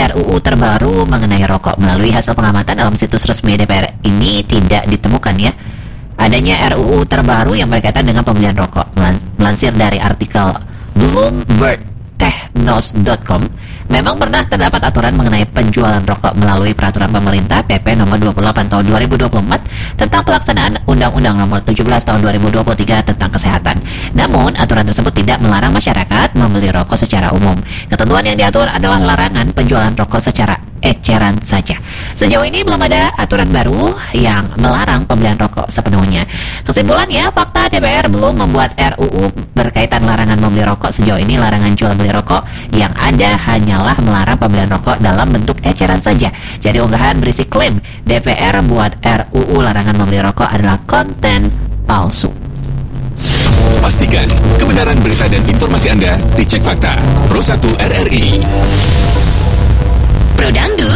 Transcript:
RUU terbaru mengenai rokok. Melalui hasil pengamatan dalam situs resmi DPR ini tidak ditemukan ya adanya RUU terbaru yang berkaitan dengan pembelian rokok. Melansir dari artikel BloombergTechnos.com, memang pernah terdapat aturan mengenai penjualan rokok melalui peraturan pemerintah PP nomor 28 tahun 2024 tentang pelaksanaan Undang-Undang nomor 17 tahun 2023 tentang kesehatan. Namun, aturan tersebut tidak melarang masyarakat membeli rokok secara umum. Ketentuan yang diatur adalah larangan penjualan rokok secara eceran saja. Sejauh ini belum ada aturan baru yang melarang pembelian rokok sepenuhnya. Kesimpulannya, fakta DPR belum membuat RUU berkaitan larangan membeli rokok. Sejauh ini larangan jual beli rokok yang ada hanyalah melarang pembelian rokok dalam bentuk eceran saja. Jadi unggahan berisi klaim DPR buat RUU larangan membeli rokok adalah konten palsu. Pastikan kebenaran berita dan informasi Anda dicek fakta. Pro 1 RRI. Pro Dangdut